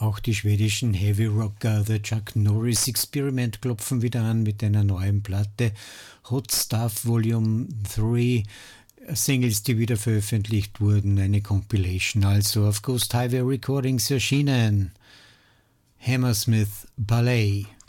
Auch die schwedischen Heavy Rocker The Chuck Norris Experiment klopfen wieder an mit einer neuen Platte. Hot Stuff Volume 3, Singles, die wieder veröffentlicht wurden, eine Compilation, also auf Ghost Highway Recordings erschienen. Hammersmith Ballet.